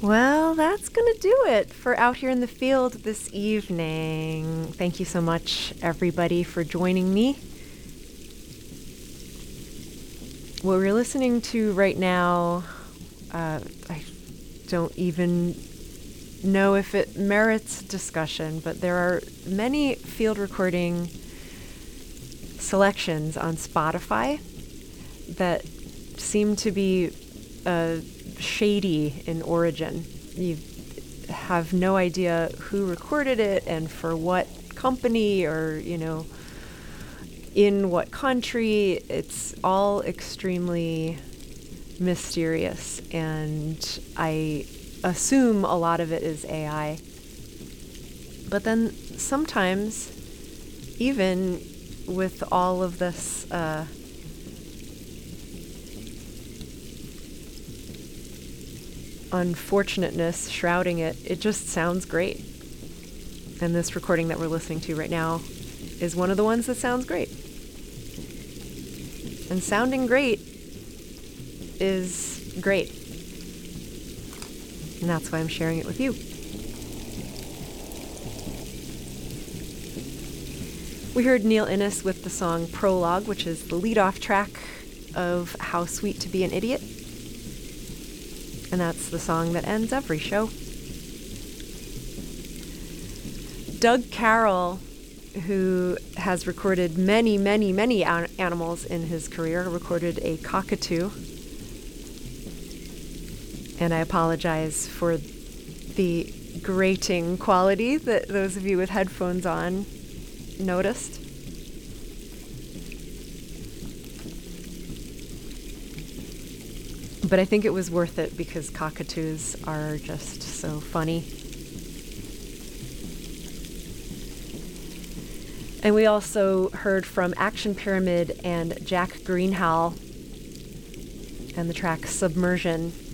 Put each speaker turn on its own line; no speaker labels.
Well, that's going to do it for Out Here in the Field this evening. Thank you so much, everybody, for joining me. What we're listening to right now, I don't even know if it merits discussion, but there are many field recording selections on Spotify that seem to be shady in origin. You have no idea who recorded it and for what company or, in what country. It's all extremely mysterious, and I assume a lot of it is AI. But then sometimes, even with all of this unfortunateness shrouding it, it just sounds great. And this recording that we're listening to right now is one of the ones that sounds great. And sounding great is great. And that's why I'm sharing it with you. We heard Neil Innes with the song Prologue, which is the lead-off track of How Sweet to Be an Idiot. And that's the song that ends every show. Doug Carroll, who has recorded many, many, many animals in his career, recorded a cockatoo. And I apologize for the grating quality that those of you with headphones on noticed. But I think it was worth it because cockatoos are just so funny. And we also heard from Action Pyramid and Jack Greenhalgh and the track Submersion.